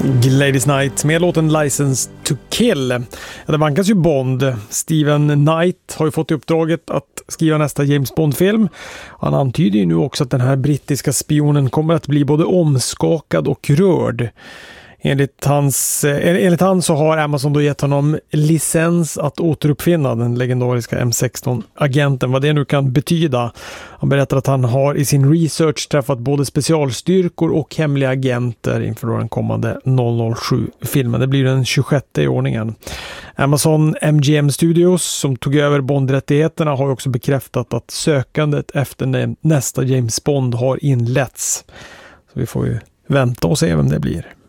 Gladys Knight med låten License to Kill. Det vankas ju Bond. Steven Knight har ju fått uppdraget att skriva nästa James Bond-film. Han antyder ju nu också att den här brittiska spionen kommer att bli både omskakad och rörd. Enligt han så har Amazon då gett honom licens att återuppfinna den legendariska M16-agenten. Vad det nu kan betyda. Han berättar att han har i sin research träffat både specialstyrkor och hemliga agenter inför den kommande 007-filmen. Det blir den 26 i ordningen. Amazon MGM Studios som tog över Bond-rättigheterna har också bekräftat att sökandet efter nästa James Bond har inletts. Så vi får ju vänta och se vem det blir.